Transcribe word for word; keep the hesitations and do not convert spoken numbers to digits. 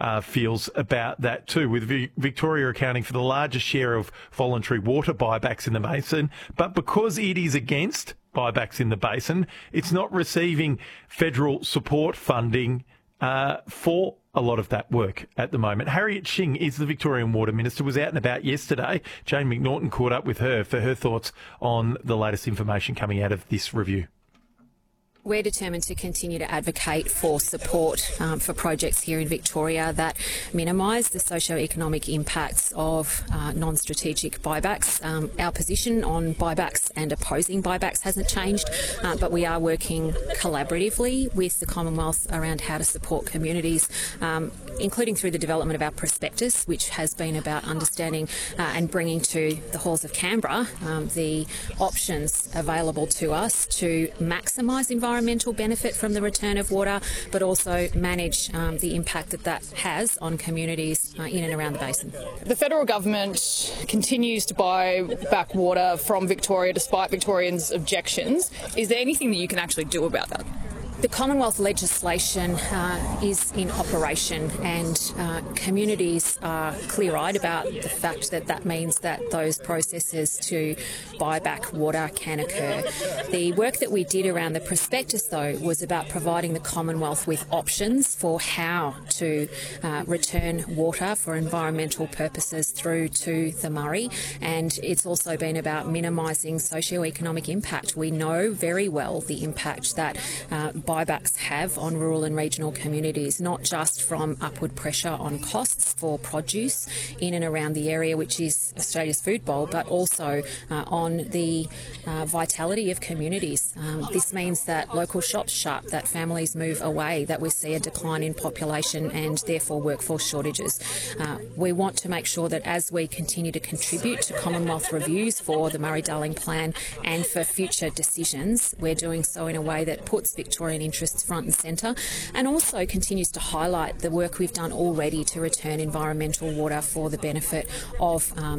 uh, feels about that too, with v- Victoria accounting for the largest share of voluntary water buybacks in the basin. But because it is against buybacks in the basin, it's not receiving federal support funding uh, for a lot of that work at the moment. Harriet Shing is the Victorian Water Minister, was out and about yesterday. Jane McNaughton caught up with her for her thoughts on the latest information coming out of this review. We're determined to continue to advocate for support um, for projects here in Victoria that minimise the socio-economic impacts of uh, non-strategic buybacks. Um, our position on buybacks and opposing buybacks hasn't changed, uh, but we are working collaboratively with the Commonwealth around how to support communities, um, including through the development of our prospectus, which has been about understanding uh, and bringing to the halls of Canberra um, the options available to us to maximise environmental environmental benefit from the return of water, but also manage um, the impact that that has on communities uh, in and around the basin. The federal government continues to buy back water from Victoria despite Victorians' objections. Is there anything that you can actually do about that? The Commonwealth legislation uh, is in operation, and uh, communities are clear-eyed about the fact that that means that those processes to buy back water can occur. The work that we did around the prospectus, though, was about providing the Commonwealth with options for how to uh, return water for environmental purposes through to the Murray, and it's also been about minimising socio-economic impact. We know very well the impact that uh, buybacks have on rural and regional communities, not just from upward pressure on costs for produce in and around the area, which is Australia's food bowl, but also uh, on the uh, vitality of communities. Um, this means that local shops shut, that families move away, that we see a decline in population and therefore workforce shortages. Uh, we want to make sure that as we continue to contribute to Commonwealth reviews for the Murray-Darling Plan and for future decisions, we're doing so in a way that puts Victorian interests front and centre, and also continues to highlight the work we've done already to return environmental water for the benefit of um,